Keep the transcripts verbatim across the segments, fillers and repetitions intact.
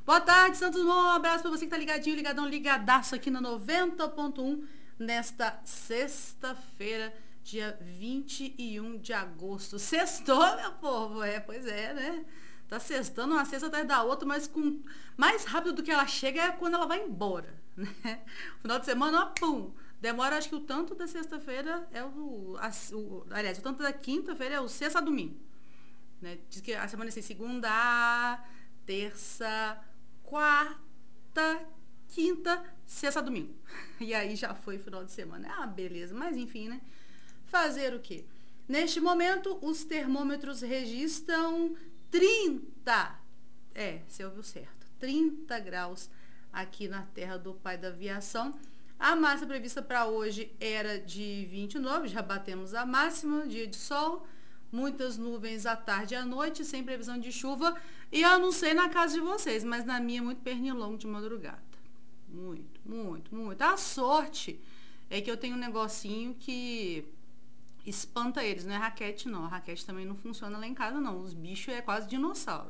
Boa tarde, Santos Dumont. Um abraço pra você que tá ligadinho, ligadão, ligadaço aqui na noventa ponto um nesta sexta-feira, dia vinte e um de agosto. Sextou, meu povo? É, pois é, né? Tá sextando uma sexta atrás da outra, mas com mais rápido do que ela chega é quando ela vai embora, né? Final de semana, ó, pum. Demora, acho que o tanto da sexta-feira é o, a, o... Aliás, o tanto da quinta-feira é o sexta a domingo. Né? Diz que a semana é assim, segunda, terça, quarta, quinta, sexta, domingo. E aí já foi final de semana. Ah, beleza. Mas enfim, né? Fazer o quê? Neste momento, os termômetros registram trinta. É, você ouviu certo. trinta graus aqui na terra do pai da aviação. A máxima prevista para hoje era de vinte e nove, já batemos a máxima, dia de sol. Muitas nuvens à tarde e à noite, sem previsão de chuva. E eu não sei na casa de vocês, mas na minha, muito pernilongo de madrugada. Muito, muito, muito. A sorte é que eu tenho um negocinho que espanta eles, não é raquete não. A raquete também não funciona lá em casa não. Os bichos é quase dinossauro.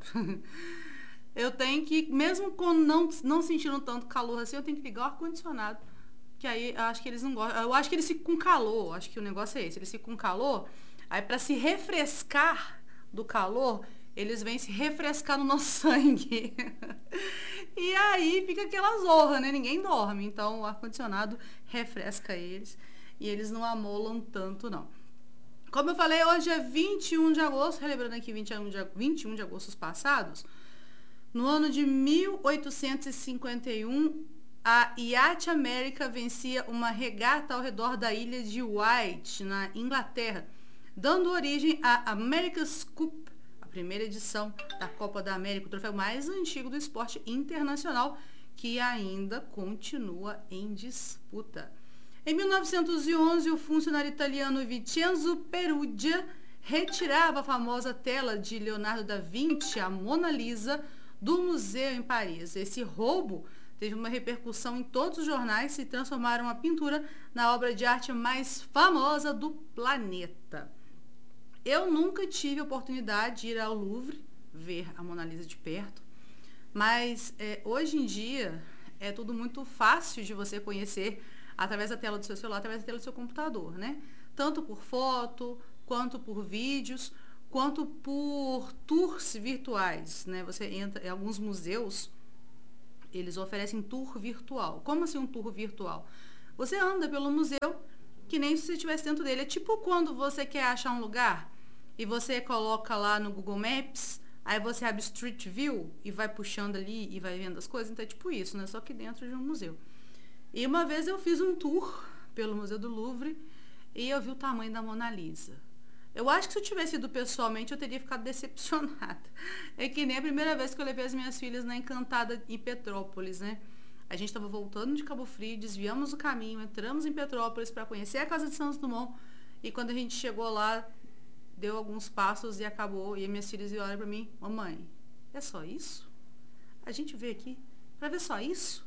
Eu tenho que, mesmo quando não, não sentindo tanto calor assim, eu tenho que ligar o ar-condicionado. Que aí eu acho que eles não gostam. Eu acho que eles ficam com calor. Acho que o negócio é esse. Eles ficam com calor. Aí, para se refrescar do calor, eles vêm se refrescar no nosso sangue. E aí fica aquela zorra, né? Ninguém dorme. Então, o ar-condicionado refresca eles. E eles não amolam tanto, não. Como eu falei, hoje é vinte e um de agosto. Relembrando aqui vinte e um de, vinte e um de agosto passados. No ano de mil oitocentos e cinquenta e um, a Yacht America vencia uma regata ao redor da ilha de White, na Inglaterra, dando origem à America's Cup, a primeira edição da Copa da América, o troféu mais antigo do esporte internacional, que ainda continua em disputa. Em mil novecentos e onze, o funcionário italiano Vincenzo Perugia retirava a famosa tela de Leonardo da Vinci, a Mona Lisa, do museu em Paris. Esse roubo teve uma repercussão em todos os jornais e transformaram a pintura na obra de arte mais famosa do planeta. Eu nunca tive a oportunidade de ir ao Louvre ver a Mona Lisa de perto, mas é, hoje em dia é tudo muito fácil de você conhecer através da tela do seu celular, através da tela do seu computador, né? Tanto por foto, quanto por vídeos, quanto por tours virtuais, né? Você entra em alguns museus, eles oferecem tour virtual. Como assim um tour virtual? Você anda pelo museu que nem se você estivesse dentro dele. É tipo quando você quer achar um lugar e você coloca lá no Google Maps, aí você abre Street View e vai puxando ali e vai vendo as coisas. Então é tipo isso, né? Só que dentro de um museu. E uma vez eu fiz um tour pelo Museu do Louvre e eu vi o tamanho da Mona Lisa. Eu acho que se eu tivesse ido pessoalmente, eu teria ficado decepcionada. É que nem a primeira vez que eu levei as minhas filhas na Encantada em Petrópolis, né? A gente estava voltando de Cabo Frio, desviamos o caminho, entramos em Petrópolis para conhecer a casa de Santos Dumont. E quando a gente chegou lá, deu alguns passos e acabou. E as minhas filhas olharam para mim: mamãe, é só isso? A gente veio aqui para ver só isso?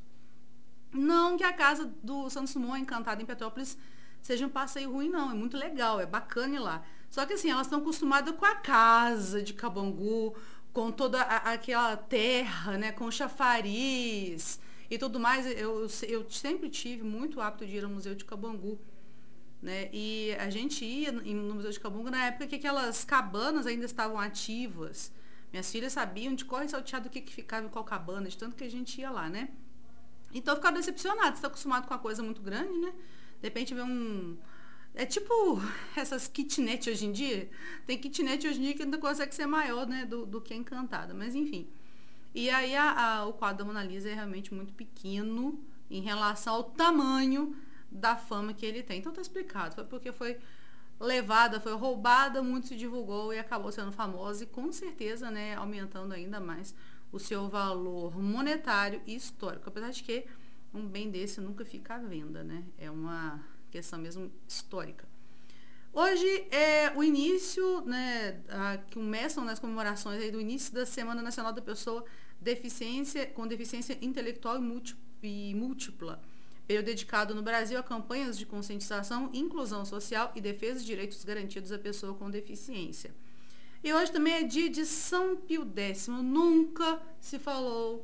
Não que a casa do Santos Dumont, Encantada em Petrópolis, seja um passeio ruim, não. É muito legal, é bacana ir lá. Só que assim, elas estão acostumadas com a casa de Cabangu, com toda a, aquela terra, né, com chafariz e tudo mais. Eu, eu sempre tive muito hábito de ir ao Museu de Cabangu, né? E a gente ia no Museu de Cabangu na época que aquelas cabanas ainda estavam ativas. Minhas filhas sabiam de cor e salteado o que, que ficava em qual cabana, de tanto que a gente ia lá, né? Então eu ficava decepcionada. Você está acostumado com uma coisa muito grande, né? De repente vê um... É tipo essas kitnet hoje em dia. Tem kitnet hoje em dia que ainda consegue ser maior, né, do, do que a Encantada. Mas enfim. E aí a, a, o quadro da Mona Lisa é realmente muito pequeno em relação ao tamanho da fama que ele tem. Então tá explicado. Foi porque foi levada, foi roubada, muito se divulgou e acabou sendo famosa. E com certeza, né, aumentando ainda mais o seu valor monetário e histórico. Apesar de que um bem desse nunca fica à venda, né? É uma questão mesmo histórica. Hoje é o início, né, a, que começam nas comemorações aí do início da Semana Nacional da Pessoa deficiência, com Deficiência Intelectual e Múltipla, período dedicado no Brasil a campanhas de conscientização, inclusão social e defesa dos direitos garantidos à pessoa com deficiência. E hoje também é dia de São Pio X. Nunca se falou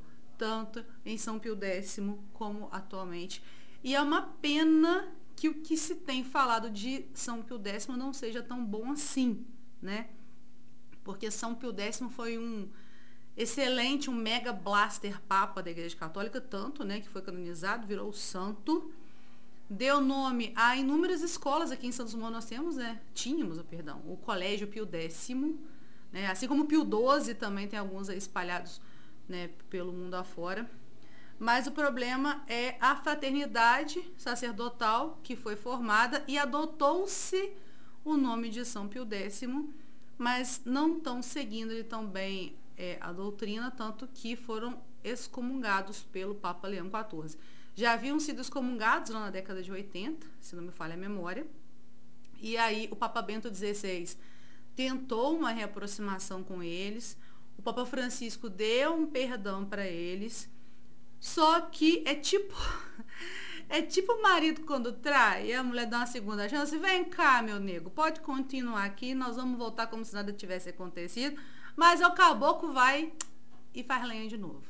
tanto em São Pio X como atualmente. E é uma pena que o que se tem falado de São Pio X não seja tão bom assim, né? Porque São Pio X foi um excelente, um mega blaster papa da Igreja Católica, tanto, né, que foi canonizado, virou santo, deu nome a inúmeras escolas. Aqui em Santos Dumont nós temos, né, tínhamos, perdão, o Colégio Pio X, né, assim como o Pio doze também tem alguns aí espalhados, né, pelo mundo afora. Mas o problema é a fraternidade sacerdotal que foi formada e adotou-se o nome de São Pio X, mas não estão seguindo ele tão bem é, a doutrina, tanto que foram excomungados pelo Papa Leão quatorze. Já haviam sido excomungados lá na década de oitenta, se não me falha a memória, e aí o Papa Bento dezesseis tentou uma reaproximação com eles, o Papa Francisco deu um perdão para eles, só que é tipo é tipo o marido quando trai e a mulher dá uma segunda chance. Vem cá, meu nego, pode continuar aqui, nós vamos voltar como se nada tivesse acontecido, mas o caboclo vai e faz lenha de novo.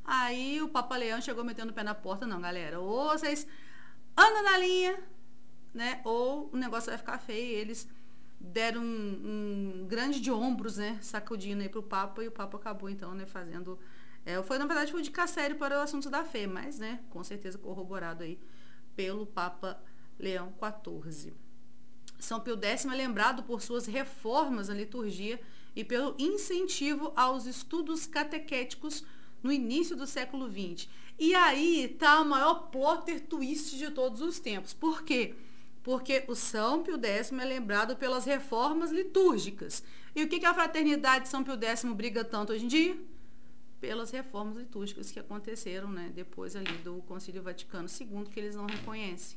Aí o Papa Leão chegou metendo o pé na porta. Não, galera, ou vocês andam na linha, né, ou o negócio vai ficar feio. Eles deram um, um grande de ombros, né, sacudindo aí pro Papa, e o Papa acabou então, né, fazendo... É, foi, na verdade, foi de sério para o assunto da fé, mas, né, com certeza corroborado aí pelo Papa Leão quatorze. São Pio X é lembrado por suas reformas na liturgia e pelo incentivo aos estudos catequéticos no início do século vinte. E aí tá o maior plot twist de todos os tempos. Por quê? Porque o São Pio X é lembrado pelas reformas litúrgicas. E o que, que a fraternidade de São Pio X briga tanto hoje em dia? Pelas reformas litúrgicas que aconteceram, né, depois ali do Concílio Vaticano segundo, que eles não reconhecem.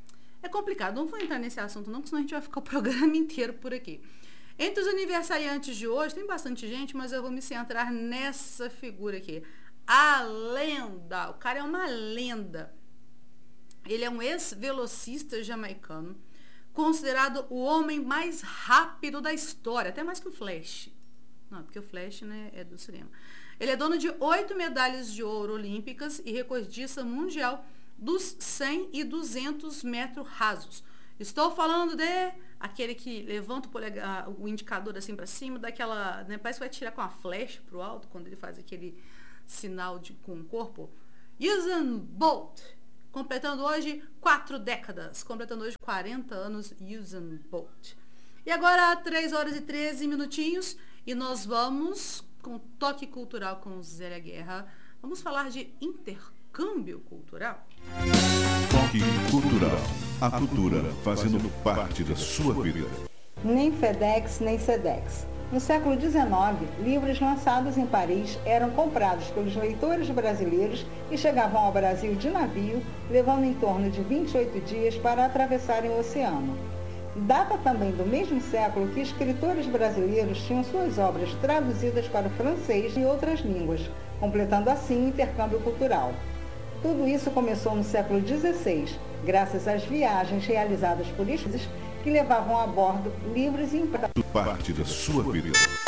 É complicado, não vou entrar nesse assunto não, porque senão a gente vai ficar o programa inteiro por aqui. Entre os aniversariantes de hoje, tem bastante gente, mas eu vou me centrar nessa figura aqui. A lenda, o cara é uma lenda. Ele é um ex-velocista jamaicano, considerado o homem mais rápido da história, até mais que o Flash. Não, porque o Flash, né, é do cinema. Ele é dono de oito medalhas de ouro olímpicas e recordista mundial dos cem e duzentos metros rasos. Estou falando de aquele que levanta o, polegar, o indicador assim para cima, daquela, né, parece que vai tirar com a flecha para o alto, quando ele faz aquele sinal de, com o corpo. Usain Bolt, completando hoje quatro décadas, completando hoje quarenta anos, Usain Bolt. E agora, três horas e treze minutinhos, e nós vamos... com toque cultural com Zélia Guerra. Vamos falar de intercâmbio cultural? Toque cultural. A cultura fazendo parte da sua vida. Nem FedEx, nem Sedex. No século dezenove, livros lançados em Paris eram comprados pelos leitores brasileiros e chegavam ao Brasil de navio, levando em torno de vinte e oito dias para atravessarem o oceano. Data também do mesmo século que escritores brasileiros tinham suas obras traduzidas para o francês e outras línguas, completando assim o intercâmbio cultural. Tudo isso começou no século dezesseis, graças às viagens realizadas por estes que levavam a bordo livros e impressos. Parte da sua vida.